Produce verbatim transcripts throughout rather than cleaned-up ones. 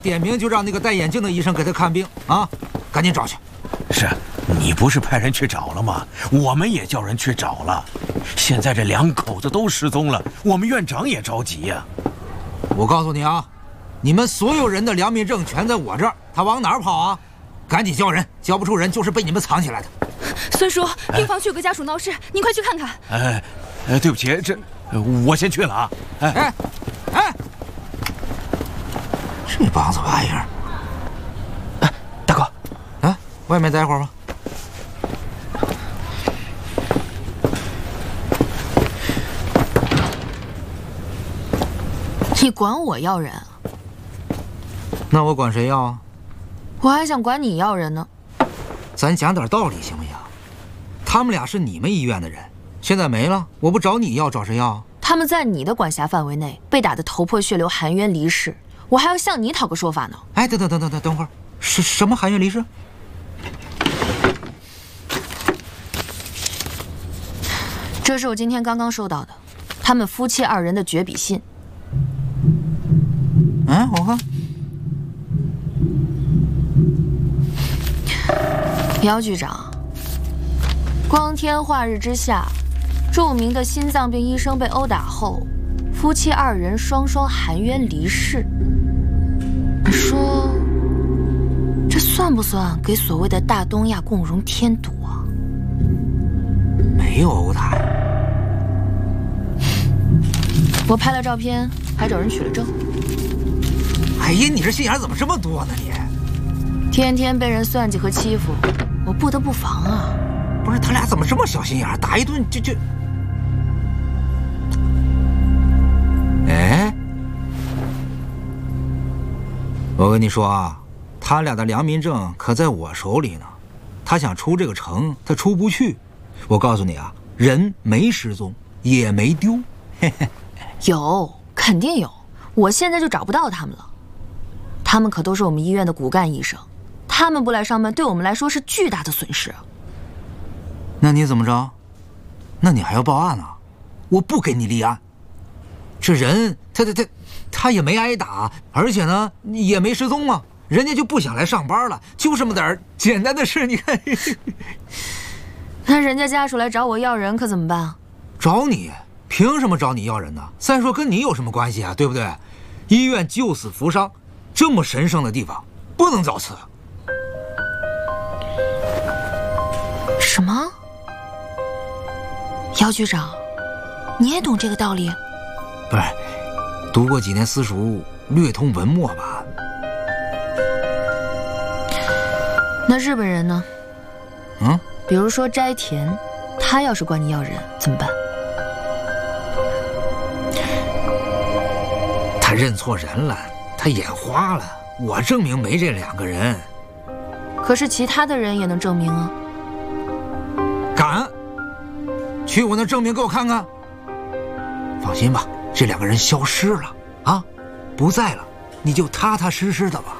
点名就让那个戴眼镜的医生给他看病啊，赶紧找去。 是，你不是派人去找了吗？我们也叫人去找了。现在这两口子都失踪了，我们院长也着急呀。 我告诉你啊，你们所有人的良民证全在我这儿，他往哪儿跑啊？赶紧叫人，交不出人就是被你们藏起来的。 孙叔，病房区有个家属闹事，您快去看看。 哎，哎，对不起，这我先去了啊。哎哎哎，这帮子玩意儿。 哎，大哥， 啊，外面待会儿吧。 你管我要人啊？ 那我管谁要啊？ 我还想管你要人呢。 咱讲点道理行不行？他们俩是你们医院的人，现在没了，我不找你要，找谁要？ 他们在你的管辖范围内被打得头破血流，含冤离世，我还要向你讨个说法呢。 哎，等等等等等，等会儿，是什么含冤离世？ 这是我今天刚刚收到的，他们夫妻二人的绝笔信。 嗯，我看。 姚局长，光天化日之下，著名的心脏病医生被殴打后，夫妻二人双双含冤离世。你说，这算不算给所谓的大东亚共荣添堵啊？ 没有殴打呀。 我拍了照片，还找人取了证。 哎呀，你这心眼怎么这么多呢你？ 天天被人算计和欺负，我不得不防啊！ 不是他俩怎么这么小心眼，打一顿就就……哎，我跟你说啊，他俩的良民证可在我手里呢。他想出这个城，他出不去。我告诉你啊，人没失踪，也没丢。嘿嘿， 有，肯定有。我现在就找不到他们了。他们可都是我们医院的骨干医生。他们不来上班，对我们来说是巨大的损失。 那你怎么着？那你还要报案呢？我不给你立案。这人他他他他也没挨打，而且呢也没失踪啊，人家就不想来上班了，就这么点简单的事，你看。 那人家家属来找我要人，可怎么办啊？ 找你？凭什么找你要人呢？再说跟你有什么关系啊？对不对？医院救死扶伤，这么神圣的地方，不能造次。 什么？姚局长，你也懂这个道理？ 不是，读过几年私塾，略通文墨吧。 那日本人呢？ 嗯， 比如说斋田，他要是管你要人怎么办？ 他认错人了，他眼花了。我证明没这两个人。 可是其他的人也能证明啊。 敢？去我那证明给我看看。放心吧，这两个人消失了啊，不在了，你就踏踏实实的吧。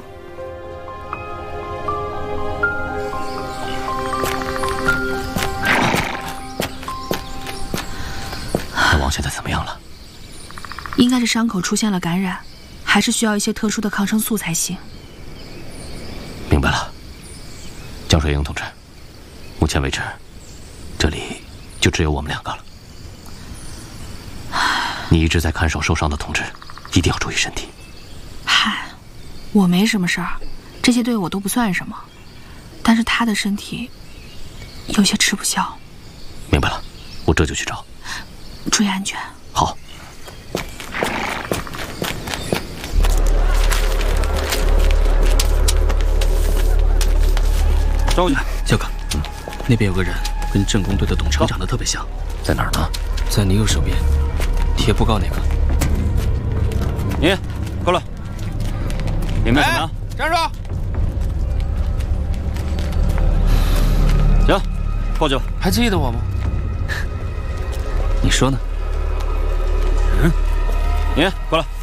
大王现在怎么样了？ 应该是伤口出现了感染，还是需要一些特殊的抗生素才行。 明白了，江水英同志，目前为止，这里就只有我们两个了。你一直在看守受伤的同志，一定要注意身体。 嗨，我没什么事儿，这些对我都不算什么，但是他的身体有些吃不消。 明白了，我这就去找。 注意安全。 好。 赵局，小哥，嗯，那边有个人跟政工队的董厂长得特别像， 在哪儿呢？ 在你右手边，贴布告那个。你过来，里面怎么样？ 站住！ 行，过去吧。 还记得我吗？ 你说呢？嗯，你过来，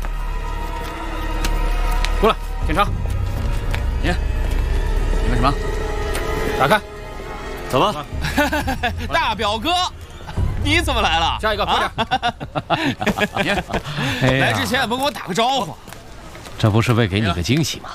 过来，检查。你，你干什么？打开，走吧。 大表哥，你怎么来了？ 下一个，快点。 你来之前也不跟我打个招呼。 这不是为给你个惊喜吗？